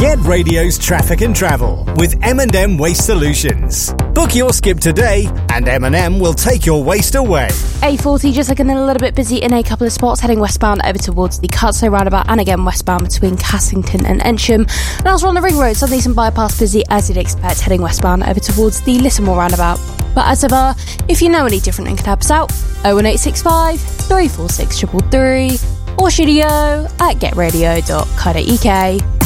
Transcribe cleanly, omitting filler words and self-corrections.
Get Radio's traffic and travel with M&M Waste Solutions. Book your skip today and M&M will take your waste away. A40 just looking a little bit busy in a couple of spots, heading westbound over towards the Cutstowe roundabout and again westbound between Cassington and Ensham. And also on the Ring Road, South Eastern Bypass busy as you'd expect, heading westbound over towards the Lissamore roundabout. But as ever, if you know any different and can help us out, 01865 346 333 or studio@getradio.co.uk.